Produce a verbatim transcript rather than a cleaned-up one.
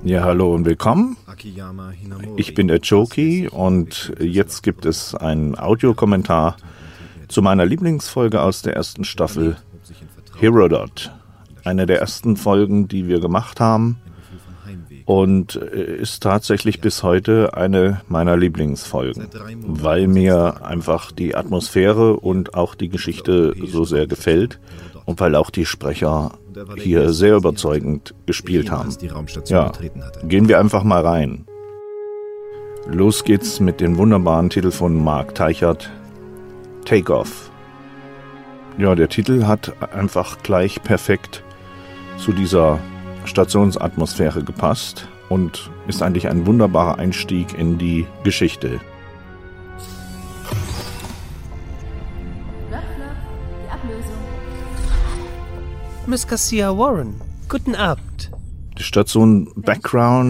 Ja, hallo und willkommen. Ich bin der Choki und jetzt gibt es einen Audiokommentar zu meiner Lieblingsfolge aus der ersten Staffel, Herodot. Eine der ersten Folgen, die wir gemacht haben und ist tatsächlich bis heute eine meiner Lieblingsfolgen, weil mir einfach die Atmosphäre und auch die Geschichte so sehr gefällt und weil auch die Sprecher hier sehr überzeugend gespielt haben. Ja, gehen wir einfach mal rein. Los geht's mit dem wunderbaren Titel von Mark Teichert, Take Off. Ja, der Titel hat einfach gleich perfekt zu dieser Stationsatmosphäre gepasst und ist eigentlich ein wunderbarer Einstieg in die Geschichte. Die Ablösung. Miss Garcia Warren, guten Abend. Die Station Background